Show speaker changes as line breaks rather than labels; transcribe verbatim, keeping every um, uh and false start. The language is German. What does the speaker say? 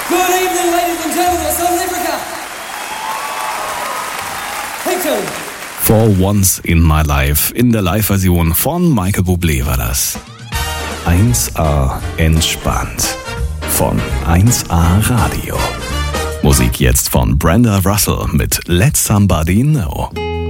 Good evening, ladies and gentlemen, South Africa. Hey, Tony.
For Once in My Life, in der Live-Version von Michael Bublé war das. eins A entspannt von eins A Radio. Musik jetzt von Brenda Russell mit Let Somebody Know.